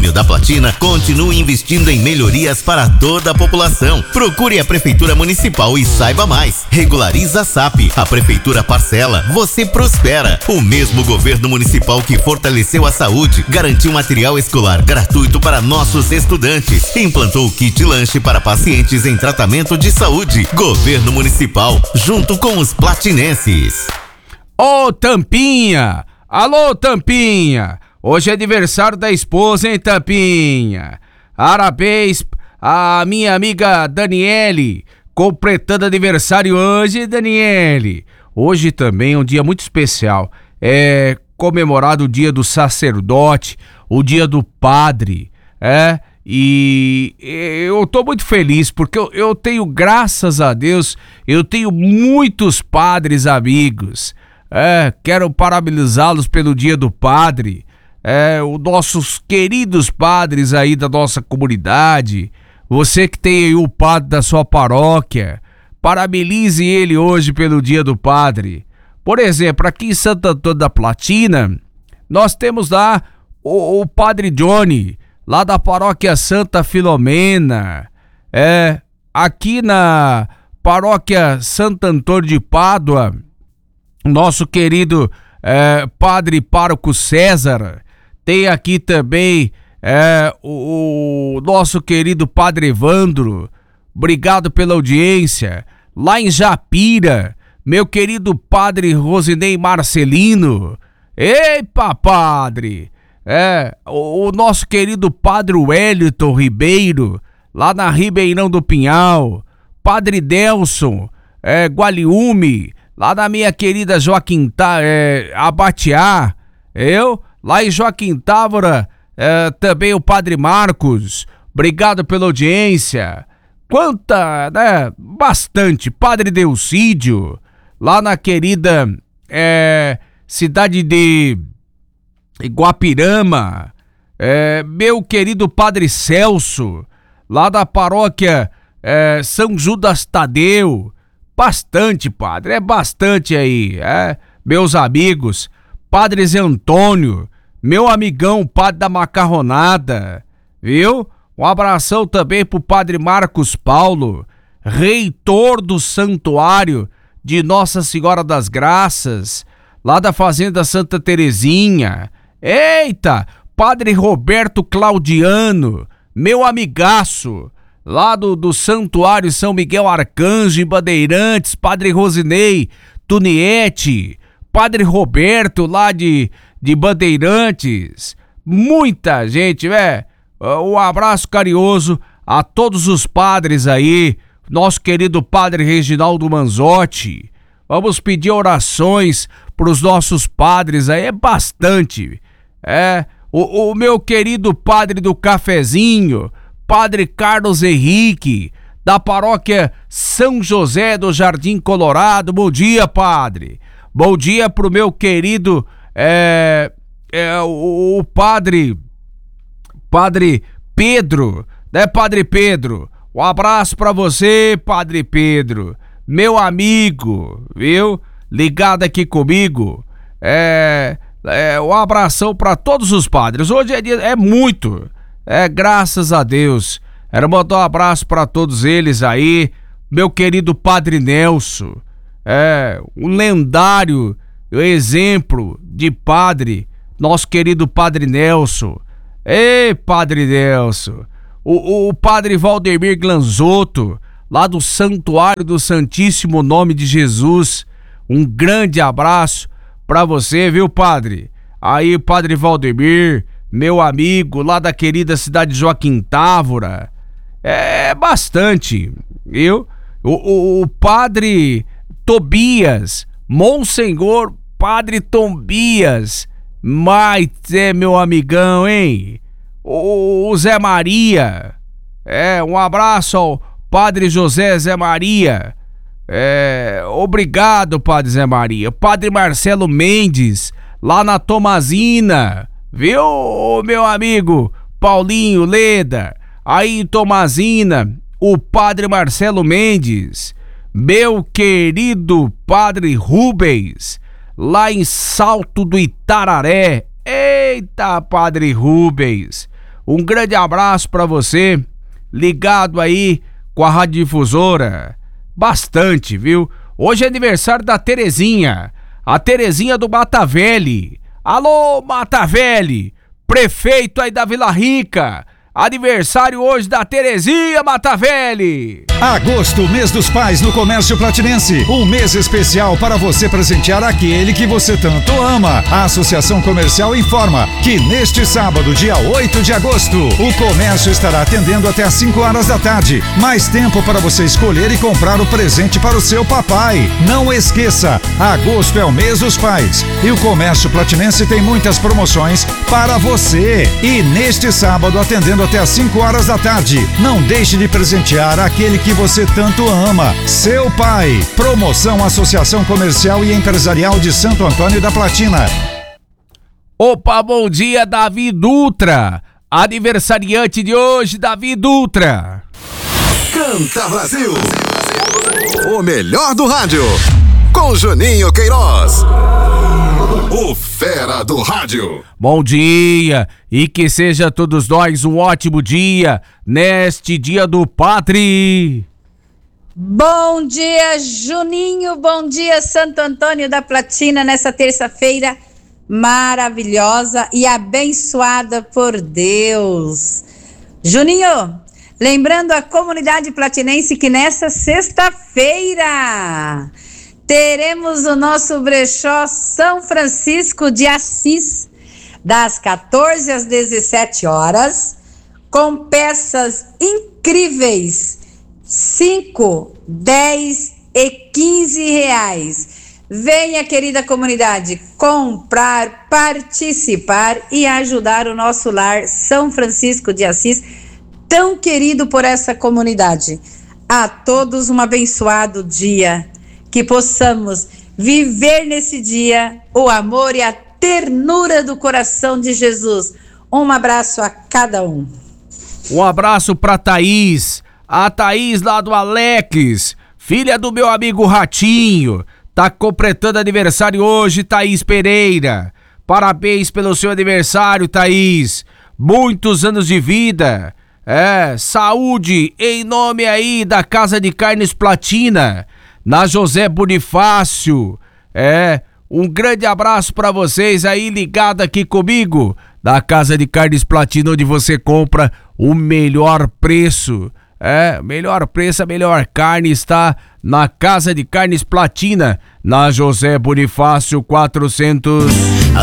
Condomínio da Platina continua investindo em melhorias para toda a população. Procure a Prefeitura Municipal e saiba mais. Regulariza a SAP, a Prefeitura parcela, você prospera. O mesmo governo municipal que fortaleceu a saúde, garantiu material escolar gratuito para nossos estudantes, implantou o kit lanche para pacientes em tratamento de saúde. Governo Municipal, junto com os platinenses. Ô Tampinha! Alô Tampinha! Hoje é aniversário da esposa, hein, Tampinha? Parabéns a minha amiga Daniele, completando aniversário hoje, Daniele. Hoje também é um dia muito especial. É comemorado o dia do sacerdote, o dia do padre, e eu tô muito feliz porque eu tenho, graças a Deus, eu tenho muitos padres amigos. Quero parabenizá-los pelo dia do padre. Os nossos queridos padres aí da nossa comunidade. Você que tem aí o padre da sua paróquia, parabenize ele hoje pelo dia do padre. Por exemplo, aqui em Santo Antônio da Platina, nós temos lá o padre Johnny, lá da paróquia Santa Filomena. Aqui na paróquia Santo Antônio de Pádua, nosso querido padre pároco César. Tem aqui também o nosso querido padre Evandro. Obrigado pela audiência. Lá em Japira, meu querido padre Rosinei Marcelino. Epa, padre! O nosso querido padre Wellington Ribeiro, lá na Ribeirão do Pinhal. Padre Delson Gualiume, lá na minha querida Joaquim Abatiá. Lá em Joaquim Távora, também o padre Marcos. Obrigado pela audiência. Bastante. Padre Delcídio, lá na querida cidade de Guapirama. Meu querido padre Celso, lá da paróquia São Judas Tadeu. Bastante, padre, bastante aí, meus amigos. Padre Zé Antônio, meu amigão, padre da macarronada, viu? Um abração também pro padre Marcos Paulo, reitor do santuário de Nossa Senhora das Graças, lá da Fazenda Santa Terezinha. Eita, padre Roberto Claudiano, meu amigaço, lá do Santuário São Miguel Arcanjo em Bandeirantes, padre Rosinei Tuniete, padre Roberto lá de Bandeirantes. Muita gente, um abraço carinhoso a todos os padres aí, nosso querido padre Reginaldo Manzotti. Vamos pedir orações pros nossos padres aí, bastante. O meu querido padre do cafezinho, padre Carlos Henrique, da paróquia São José do Jardim Colorado. Bom dia, padre. Bom dia pro meu querido o padre Pedro, né, padre Pedro? Um abraço pra você, padre Pedro, meu amigo, viu? Ligado aqui comigo. Um abração pra todos os padres. Hoje é dia, muito, graças a Deus. Quero mandar um abraço pra todos eles aí, meu querido padre Nelson, um lendário exemplo de padre, nosso querido padre Nelson. Ei, padre Nelson, o padre Valdemir Glanzotto, lá do Santuário do Santíssimo Nome de Jesus. Um grande abraço pra você, viu, padre? Aí, padre Valdemir, meu amigo, lá da querida cidade de Joaquim Távora. Bastante, viu? O padre Tobias, Monsenhor Padre Tobias, mas meu amigão, hein? O Zé Maria, um abraço ao Padre José Zé Maria, obrigado, Padre Zé Maria. Padre Marcelo Mendes, lá na Tomazina, viu, meu amigo Paulinho Leda, aí em Tomazina, o Padre Marcelo Mendes. Meu querido Padre Rubens, lá em Salto do Itararé. Eita, Padre Rubens, Um grande abraço pra você, ligado aí com a Rádio Difusora. Bastante, viu? Hoje é aniversário da Terezinha, a Terezinha do Mata Velho. Alô, Mata Velho, prefeito aí da Vila Rica. Aniversário hoje da Terezinha, Mata Velho. Agosto, mês dos pais no Comércio Platinense. Um mês especial para você presentear aquele que você tanto ama. A Associação Comercial informa que neste sábado, dia 8 de agosto, o comércio estará atendendo até às 5 horas da tarde. Mais tempo para você escolher e comprar o presente para o seu papai. Não esqueça, agosto é o mês dos pais e o Comércio Platinense tem muitas promoções para você. E neste sábado, atendendo até às 5 horas da tarde. Não deixe de presentear aquele que você tanto ama, seu pai. Promoção Associação Comercial e Empresarial de Santo Antônio da Platina. Opa, bom dia, Davi Dutra. Aniversariante de hoje, Davi Dutra. Canta Brasil. O melhor do rádio. Com Juninho Queiroz. O fera do rádio. Bom dia e que seja todos nós um ótimo dia neste dia do Padre. Bom dia, Juninho, bom dia, Santo Antônio da Platina, nessa terça-feira maravilhosa e abençoada por Deus. Juninho, lembrando a comunidade platinense que nessa sexta-feira teremos o nosso brechó São Francisco de Assis, das 14 às 17 horas, com peças incríveis, 5, 10 e 15 reais. Venha, querida comunidade, comprar, participar e ajudar o nosso lar São Francisco de Assis, tão querido por essa comunidade. A todos um abençoado dia. Que possamos viver nesse dia o amor e a ternura do coração de Jesus. Um abraço a cada um. Um abraço pra Thaís, a Thaís lá do Alex, filha do meu amigo Ratinho. Tá completando aniversário hoje, Thaís Pereira. Parabéns pelo seu aniversário, Thaís. Muitos anos de vida. Saúde em nome aí da Casa de Carnes Platina, na José Bonifácio. Um grande abraço pra vocês aí ligado aqui comigo, da Casa de Carnes Platina, onde você compra o melhor preço. Melhor preço, a melhor carne está na Casa de Carnes Platina, na José Bonifácio 400.